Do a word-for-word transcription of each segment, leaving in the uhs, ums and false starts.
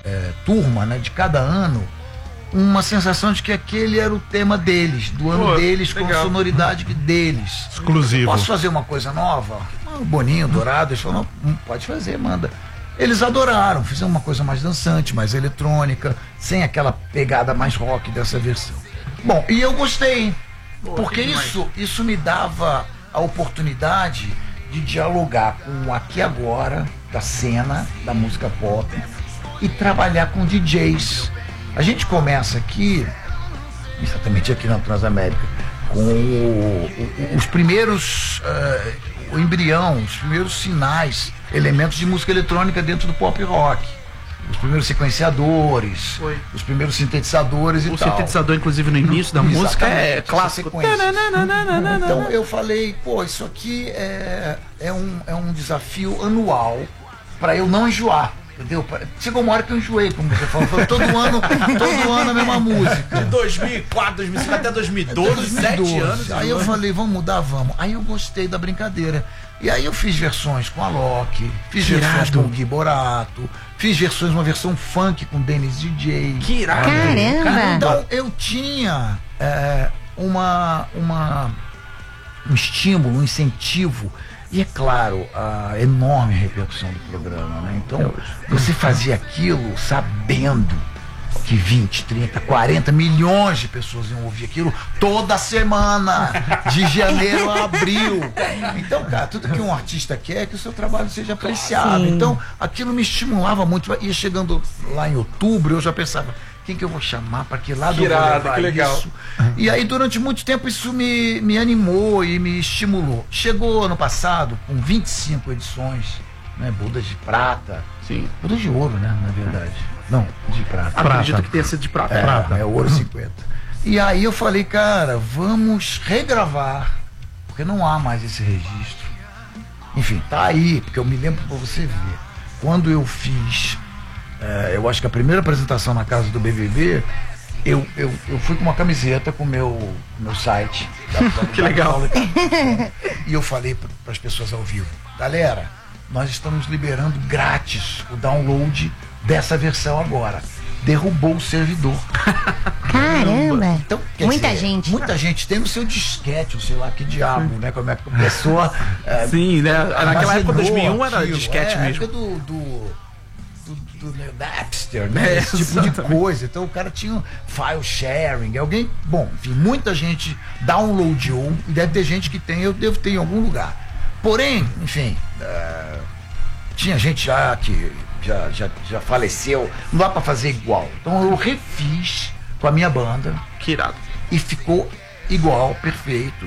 é, turma, né, de cada ano, uma sensação de que aquele era o tema deles, do ano Pô, deles, legal. com a sonoridade deles. Exclusivo. Posso fazer uma coisa nova? Ah, o Boninho, Dourado, eles falaram, não, pode fazer, manda. Eles adoraram, fizeram uma coisa mais dançante, mais eletrônica, sem aquela pegada mais rock dessa versão. Bom, e eu gostei, Pô, porque isso, isso me dava a oportunidade de dialogar com o aqui e agora da cena, da música pop, e trabalhar com D Js. A gente começa aqui, exatamente aqui na Transamérica, com o, o, os primeiros, uh, o embrião, os primeiros sinais, elementos de música eletrônica dentro do pop rock. Os primeiros sequenciadores, Foi. os primeiros sintetizadores e o tal. O sintetizador, inclusive, no início da Exatamente, música é clássico. Então eu falei, pô, isso aqui é, é, um, é um desafio anual para eu não enjoar. Entendeu? Chegou uma hora que eu enjoei, como você falou. Foi todo ano, todo ano a mesma música. De dois mil e quatro, dois mil e cinco até dois mil e doze, sete anos. Aí eu falei, vamos mudar, vamos. Aí eu gostei da brincadeira. E aí eu fiz versões com a Loki, fiz que versões irado. com o Gui Borato, fiz versões, uma versão funk com o Dennis D J. Que irado. Caramba! Então eu tinha é, uma, uma, um estímulo, um incentivo. E é claro, a enorme repercussão do programa, né? Então, você fazia aquilo sabendo que vinte, trinta, quarenta milhões de pessoas iam ouvir aquilo toda semana, de janeiro a abril. Então, cara, tudo que um artista quer é que o seu trabalho seja apreciado. Sim. Então, aquilo me estimulava muito. E chegando lá em outubro, eu já pensava, quem que eu vou chamar, para que lado que eu vou irado, levar que legal. isso? E aí, durante muito tempo, isso me, me animou e me estimulou. Chegou ano passado, com vinte e cinco edições, né? Budas de prata. Sim. Budas de ouro, né? Na verdade. Não, de prata. Acredito prata. que tenha sido de prata. É, prata. é ouro cinquenta. E aí eu falei, cara, vamos regravar, porque não há mais esse registro. Enfim, tá aí, porque eu me lembro pra você ver. Quando eu fiz... É, eu acho que a primeira apresentação na casa do B B B, eu, eu, eu fui com uma camiseta com o meu, meu site. Da, da, que legal. E eu falei para as pessoas ao vivo, galera, nós estamos liberando grátis o download dessa versão agora. Derrubou o servidor. Caramba! Então, muita dizer, gente. Muita gente tem no seu disquete, ou sei lá que diabo, né? Como é que a pessoa. É, Sim, né? Naquela época, dois mil e um, era aquilo. disquete é, mesmo. A época do. do Do, do Napster, né? É, esse tipo de coisa. Então o cara tinha file sharing, alguém, bom, enfim, muita gente downloadou e deve ter gente que tem, eu devo ter em algum lugar. Porém, enfim, uh, tinha gente já que já, já, já faleceu, não dá pra fazer igual. Então eu refiz com a minha banda. Que irado. E ficou igual, perfeito.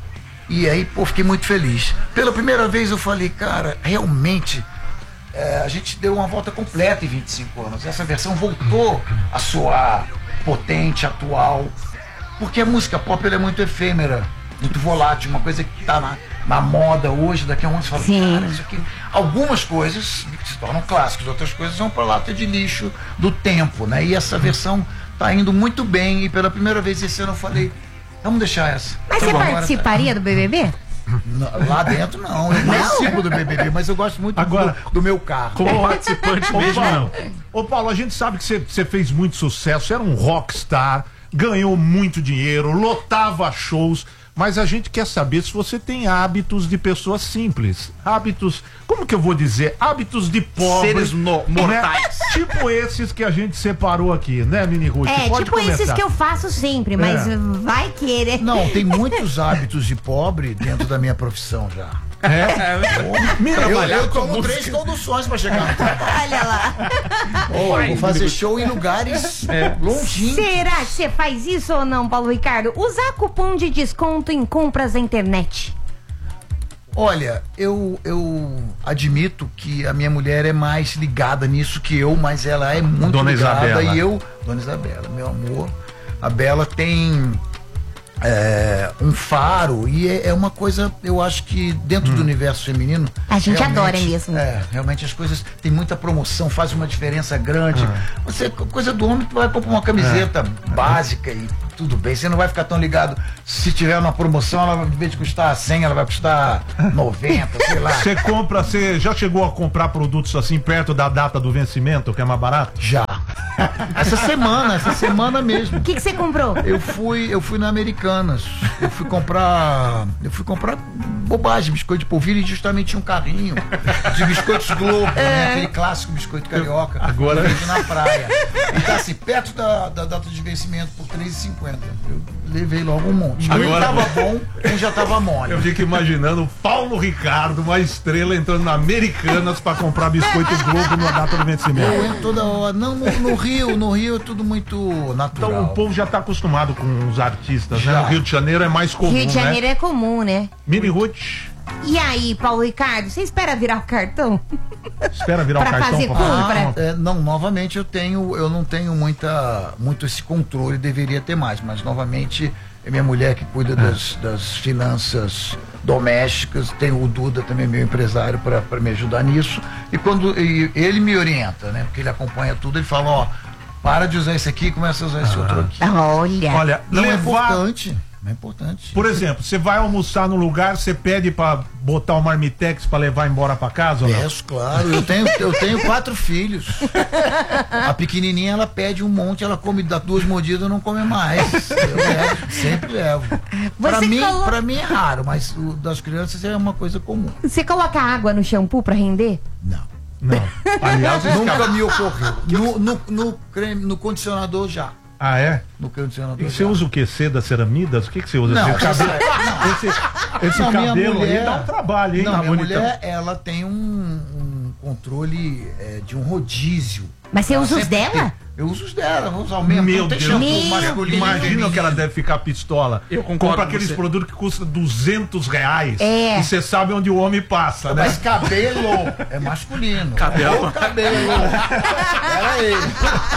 E aí, pô, fiquei muito feliz. Pela primeira vez eu falei, cara, realmente É, a gente deu uma volta completa em vinte e cinco anos. Essa versão voltou a soar potente, atual, porque a música pop ela é muito efêmera, muito volátil, uma coisa que está na, na moda hoje, daqui a um ano você fala, cara, isso aqui. Algumas coisas se tornam clássicos, outras coisas vão para a lata de lixo do tempo, né? E essa versão está indo muito bem, e pela primeira vez esse ano eu falei, vamos deixar essa. Mas então, você agora, participaria do B B B? Não, lá dentro não, eu participo do B B B, mas eu gosto muito Agora, do, do meu carro. Como participante mesmo, não. Ô Paulo, a gente sabe que você fez muito sucesso, você era um rockstar, ganhou muito dinheiro, lotava shows, mas a gente quer saber se você tem hábitos de pessoas simples, hábitos, como que eu vou dizer, hábitos de pobre, seres no, mortais, né? Tipo esses que a gente separou aqui, né, Mini Ruth? É, Pode tipo comentar. esses que eu faço sempre, mas é. vai querer. Não, tem muitos hábitos de pobre dentro da minha profissão já. É? é eu, eu tomo três conduções pra chegar no trabalho. Olha lá. Oh, vou fazer show em lugares é. longínquos. Será que você faz isso ou não, Paulo Ricardo? Usar cupom de desconto em compras na internet. Olha, eu, eu admito que a minha mulher é mais ligada nisso que eu, mas ela é muito Dona ligada. Isabela. E eu, Dona Isabela, meu amor, a Bela tem é, um faro e é, é uma coisa, eu acho que dentro hum. do universo feminino a gente adora mesmo. É, realmente as coisas tem muita promoção, faz uma diferença grande. Ah. Você, coisa do homem, tu vai comprar uma camiseta é. básica e tudo bem, você não vai ficar tão ligado. Se tiver uma promoção, ela, em vez de custar cem, ela vai custar noventa, sei lá. Você compra, você já chegou a comprar produtos assim perto da data do vencimento, que é mais barato? Já. Essa semana, essa semana mesmo. O que que você comprou? Eu fui, eu fui na Americanas. Eu fui comprar. Eu fui comprar bobagem, biscoito de polvilho, e justamente tinha um carrinho de biscoitos Globo, né? Aquele clássico biscoito carioca. Agora- Eu vendi na praia. E tá assim, perto da, da data de vencimento por três reais e cinquenta. Eu levei logo um monte. Um Agora- tava bom, um já tava mole. Eu fico imaginando o Paulo Ricardo, uma estrela, entrando na Americanas pra comprar biscoito Globo na data do Eu vencimento. entro toda hora. Não, no, no Rio, no Rio é tudo muito natural. Então o povo já tá acostumado com os artistas, né? Já. No Rio de Janeiro é mais comum, Rio de Janeiro né? é comum, né? Mini Ruth, E aí, Paulo Ricardo, você espera virar o cartão? espera virar Pra o cartão fazer pra compra. É, não, novamente eu tenho, eu não tenho muita, muito esse controle, deveria ter mais, mas novamente é minha mulher que cuida das, das finanças domésticas, tem o Duda também, meu empresário, para me ajudar nisso, e quando e ele me orienta, né, porque ele acompanha tudo, ele fala, ó, para de usar esse aqui e começa a usar esse outro aqui. Olha. Olha, Não é levar... importante, não é importante. Por exemplo, você vai almoçar no lugar, você pede pra botar o marmitex pra levar embora pra casa ou não? Peço, claro. Eu tenho, eu tenho quatro filhos. A pequenininha, ela pede um monte, ela come, dá duas mordidas e não come mais. Eu levo, sempre levo. Pra Você mim, colo- pra mim é raro, mas o das crianças é uma coisa comum. Você coloca água no shampoo pra render? Não. Não. Aliás, esse Nunca cara- me ocorreu. No, no, no, creme, no condicionador já. Ah, é? No condicionador E você já. usa o que? Seda, ceramidas? O que, que você usa? Não, Esse cabelo, não. esse, esse Não, minha cabelo mulher- aí dá um trabalho, hein? Não, na minha bonitão. mulher, ela tem um, um controle é, de um rodízio. Mas você Ela usa os sempre dela? tem. Eu uso os dela, vou usar o mesmo. Meu Não tem Deus, shampoo Meu masculino. imagina que ela deve ficar pistola. Eu concordo Compra com aqueles você. produtos que custam duzentos reais. É. E você sabe onde o homem passa, né? Mas cabelo é masculino. Cabelo. Ô, cabelo. Era ele.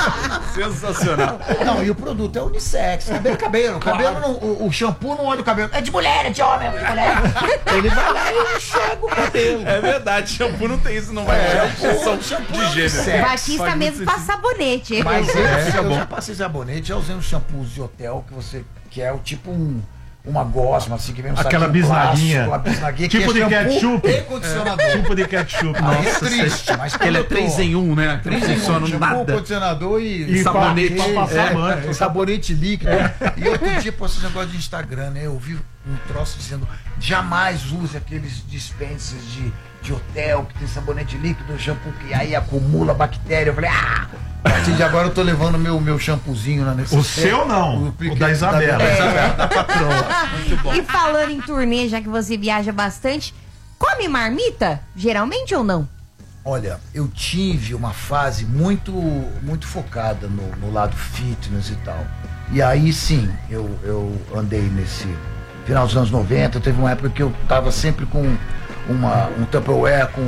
Sensacional. Não, e o produto é unissex. Cabelo, cabelo. O cabelo não, o, o shampoo não olha o cabelo. É de mulher, é de homem, é de mulher. Ele vai lá e enxerga o cabelo. É verdade, shampoo não tem isso, não vai ter É, distinção o shampoo de é gênero. unissex. Batista faz mesmo muito passa sabonete. Mas eu, É, eu bom. já passei sabonete, já usei uns shampoos de hotel que você quer, o tipo um. Uma gosma, assim, que vem um Aquela saquinho bisnaguinha. plástico, a bisnaguinha Tipo que de é shampoo ketchup. e condicionador. Tipo de ketchup. Aí Nossa, é triste, mas Ele é quando eu tô- três em um, né? Que não Três em um, funciona shampoo, nada. condicionador e, E sabonete. pra passar é, banho. sabonete líquido. E outro dia postei esse negócio de Instagram, né? Eu vi um troço dizendo jamais use aqueles dispensers de, de hotel que tem sabonete líquido, shampoo que aí acumula bactéria. Eu falei, ah! A partir de agora eu tô levando meu, meu shampoozinho lá nesse O seu não, o da Isabela. É, da patroa. Muito bom. E falando em turnê, já que você viaja bastante, come marmita? Geralmente ou não? Olha, eu tive uma fase muito muito focada no, no lado fitness e tal. E aí sim, eu, eu andei nesse final dos anos noventa, teve uma época que eu tava sempre com uma, um Tupperware com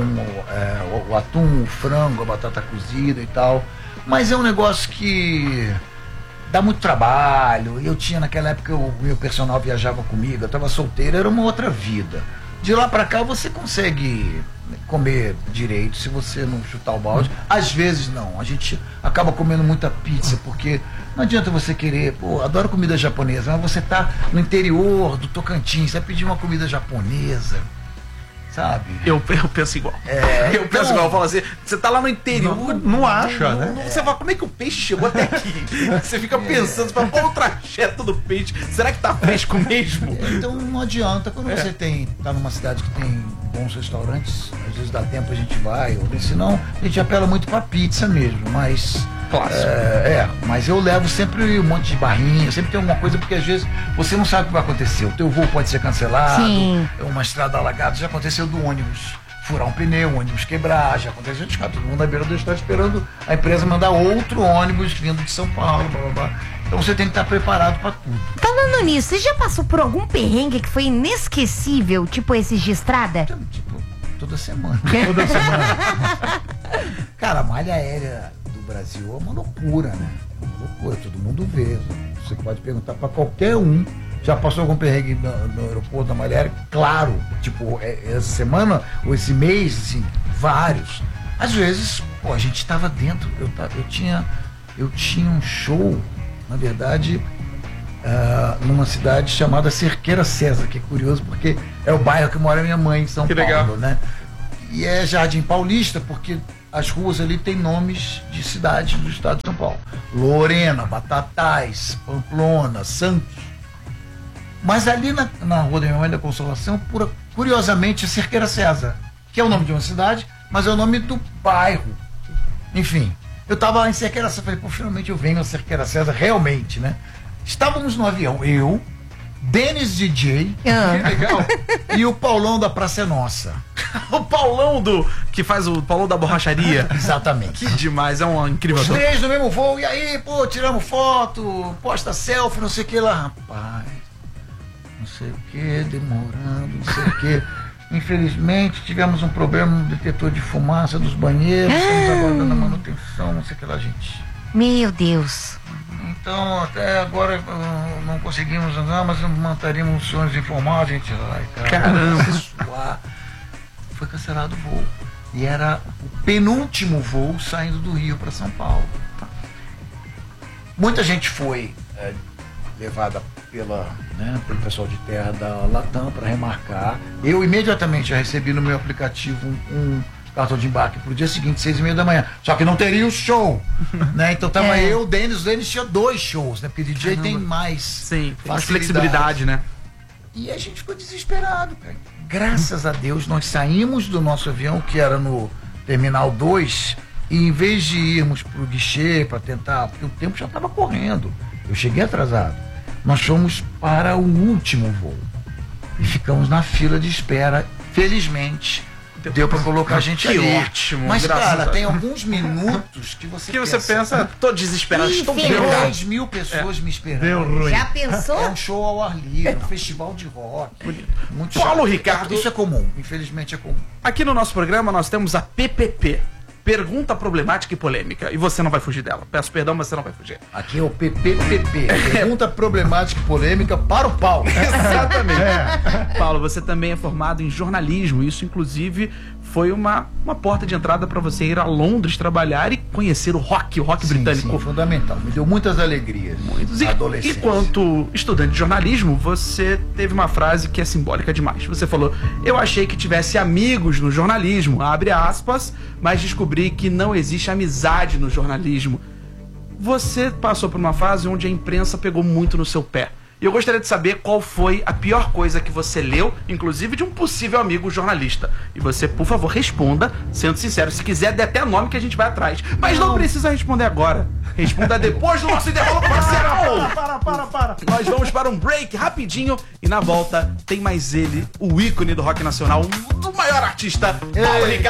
é, o, o atum, o frango, a batata cozida e tal. Mas é um negócio que dá muito trabalho. Eu tinha naquela época, o meu personal viajava comigo, eu tava solteiro, era uma outra vida. De lá pra cá você consegue comer direito se você não chutar o balde. Às vezes não, a gente acaba comendo muita pizza, porque não adianta você querer, pô, adoro comida japonesa, mas você tá no interior do Tocantins, você vai pedir uma comida japonesa, sabe? Eu, eu penso igual. É, eu penso então- igual. Eu falo assim, você tá lá no interior. Não- não acha, né? não- Você fala, como é que o peixe chegou até aqui? Você fica pensando, você fala, qual o trajeto do peixe? Será que tá fresco mesmo? Então não adianta, quando É. você tem, tá numa cidade que tem bons restaurantes, às vezes dá tempo a gente vai, ou senão a gente apela muito pra pizza mesmo, mas. Clássico. É, é, mas eu levo sempre um monte de barrinha, sempre tem alguma coisa, porque às vezes você não sabe o que vai acontecer. O teu voo pode ser cancelado, Sim. uma estrada alagada, já aconteceu do ônibus furar um pneu, o ônibus quebrar, já aconteceu, a gente fica todo mundo na beira do estado esperando a empresa mandar outro ônibus vindo de São Paulo, blá blá blá. Então você tem que estar preparado para tudo. Falando nisso, você já passou por algum perrengue que foi inesquecível, tipo esses de estrada? Tipo, toda semana. Toda semana. Cara, a malha aérea do Brasil é uma loucura, né? É uma loucura, todo mundo vê. Você pode perguntar pra qualquer um. Já passou algum perrengue no, no aeroporto da malha aérea? Claro. Tipo, é- essa semana ou esse mês, assim, vários. Às vezes, pô, a gente tava dentro. Eu, ta- eu, tinha, eu tinha um show, na verdade, ah, numa cidade chamada Cerqueira César, que é curioso porque é o bairro que mora minha mãe em São Que Paulo, legal. né? e é Jardim Paulista, porque as ruas ali têm nomes de cidades do estado de São Paulo. Lorena, Batatais, Pamplona, Santos. Mas ali na, na Rua da Minha Mãe da Consolação, pura, curiosamente, é Cerqueira César, que é o nome de uma cidade, mas é o nome do bairro. Enfim, eu estava lá em Cerqueira César, falei, pô, finalmente eu venho a Cerqueira César, realmente, né? Estávamos no avião, eu, Denis D J, Ah. Legal. e o Paulão da Praça é Nossa. O Paulão do. Que faz o Paulão da borracharia. Exatamente. Que demais, é um incrível Os ator. três no mesmo voo, e aí, pô, tiramos foto, posta selfie, não sei o que lá. Rapaz, não sei o que, demorando, não sei o que. Infelizmente, tivemos um problema no detetor de fumaça dos banheiros, estamos aguardando a manutenção, não sei o que lá, gente. Meu Deus. Então, até agora uh, não conseguimos andar, mas manteríamos os senhores informados, gente. Ai, cara, Caramba. suar. Foi cancelado o voo. E era o penúltimo voo saindo do Rio para São Paulo. Muita gente foi é, levada pela, né, pelo pessoal de terra da Latam para remarcar. Eu imediatamente já recebi no meu aplicativo um, um cartão de embarque para o dia seguinte, seis e meia da manhã. Só que não teria o show, né? Então tava É. eu, o Denis, o Denis tinha dois shows, né? Porque D J tem mais Sim, tem mais facilidade. flexibilidade, né? E a gente ficou desesperado, cara. Graças a Deus, nós saímos do nosso avião, que era no Terminal dois, e em vez de irmos pro guichê para tentar, porque o tempo já estava correndo, eu cheguei atrasado, nós fomos para o último voo e ficamos na fila de espera. Felizmente, deu para colocar a gente Que ali. ótimo, Mas, graças cara, a tem alguns minutos que você Que você pensa, tô desesperado, Ih, estou ferrou. ferrado. dez mil pessoas me esperando. Deu ruim. Já É pensou? um show ao ar livre, um festival de rock. Muito Paulo chato. Ricardo. Isso é comum, infelizmente é comum. Aqui no nosso programa nós temos a P P P. Pergunta problemática e polêmica. E você não vai fugir dela. Peço perdão, mas você não vai fugir. Aqui é o P P P P. Pergunta problemática e polêmica para o Paulo. Exatamente. Paulo, você também é formado em jornalismo. Isso, inclusive, foi uma, uma porta de entrada para você ir a Londres trabalhar e conhecer o rock, o rock Sim, britânico. sim, fundamental. Me deu muitas alegrias. E, Adolescente. enquanto estudante de jornalismo, você teve uma frase que é simbólica demais. Você falou, eu achei que tivesse amigos no jornalismo, abre aspas, mas descobri que não existe amizade no jornalismo. Você passou por uma fase onde a imprensa pegou muito no seu pé. E eu gostaria de saber qual foi a pior coisa que você leu, inclusive de um possível amigo jornalista. E você, por favor, responda, sendo sincero. Se quiser, dê até nome que a gente vai atrás. Mas não, não precisa responder agora. Responda depois do nosso intervalo comercial. Para, para, para. Nós vamos para um break rapidinho e na volta tem mais ele, o ícone do rock nacional, o maior artista, Paulo Ricardo.